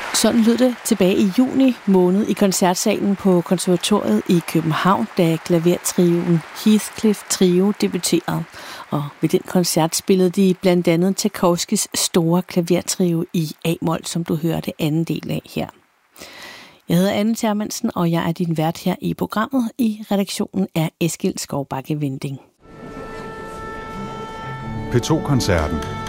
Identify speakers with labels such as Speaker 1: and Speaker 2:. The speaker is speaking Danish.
Speaker 1: Sådan lød det tilbage i juni måned i koncertsalen på konservatoriet i København, da klavertrioen Heathcliff Trio debuterede. Og ved den koncert spillede de blandt andet Tchaikovskys store klavertrio i A-mol, som du hørte anden del af her. Jeg hedder Anne Thermansen, og jeg er din vært her i programmet. I redaktionen er Eskild Skovbakke Vinding.
Speaker 2: P2 Koncerten.